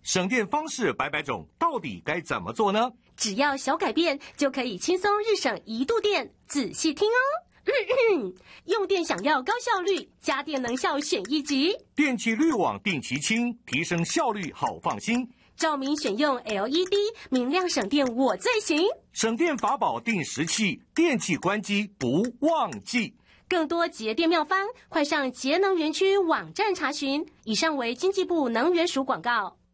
省电方式百百种，到底该怎么做呢？ 只要小改变，就可以轻松日省1度电。仔细听哦。用电想要高效率，家电能效选1级。 电器滤网定期清，提升效率好放心。 照明选用 LED， 明亮省电我最行。 省电法宝定时器，电器关机不忘记。 更多节电妙方，快上节能园区网站查询。以上为经济部能源署广告。